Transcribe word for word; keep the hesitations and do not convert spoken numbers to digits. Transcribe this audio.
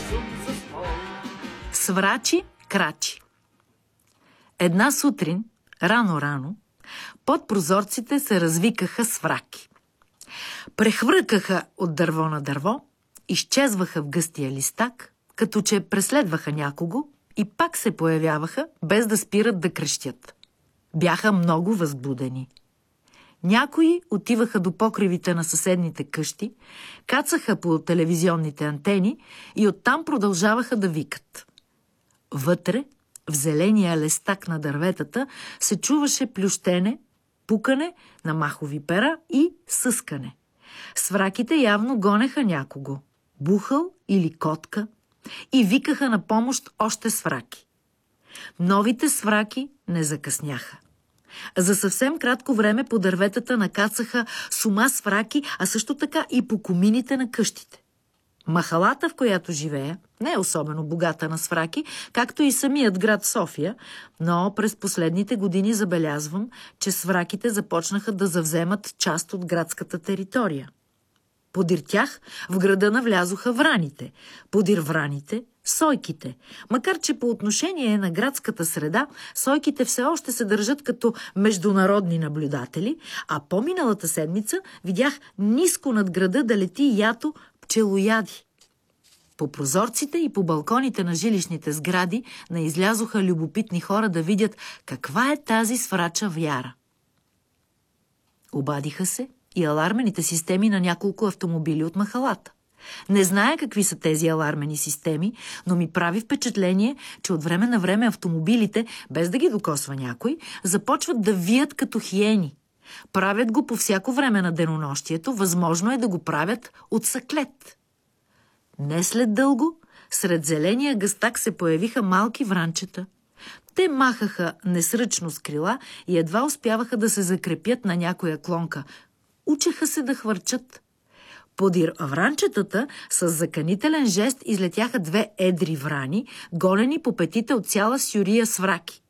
Сврачи, крачи. Една сутрин, рано-рано, под прозорците се развикаха свраки. Прехвъркаха от дърво на дърво, изчезваха в гъстия листак, като че преследваха някого и пак се появяваха, без да спират да крещят. Бяха много възбудени. Някои отиваха до покривите на съседните къщи, кацаха по телевизионните антени и оттам продължаваха да викат. Вътре, в зеления листак на дърветата, се чуваше плющене, пукане на махови пера и съскане. Свраките явно гонеха някого, бухъл или котка, и викаха на помощ още свраки. Новите свраки не закъсняха. За съвсем кратко време по дърветата накацаха сума свраки, а също така и по комините на къщите. Махалата, в която живея, не е особено богата на свраки, както и самият град София, но през последните години забелязвам, че свраките започнаха да завземат част от градската територия. Подир тях в града навлязоха враните, подир враните – сойките. Макар че по отношение на градската среда, сойките все още се държат като международни наблюдатели, а по-миналата седмица видях ниско над града да лети ято пчелояди. По прозорците и по балконите на жилищните сгради наизлязоха любопитни хора да видят каква е тази сврача вяра. Обадиха се и алармените системи на няколко автомобили от махалата. Не зная какви са тези алармени системи, но ми прави впечатление, че от време на време автомобилите, без да ги докосва някой, започват да вият като хиени. Правят го по всяко време на денонощието, възможно е да го правят от саклет. Не след дълго, сред зеления гъстак се появиха малки вранчета. Те махаха несръчно с крила и едва успяваха да се закрепят на някоя клонка. Учеха се да хвърчат. Подир вранчетата с заканителен жест излетяха две едри врани, гонени по петите от цяла сюрия свраки.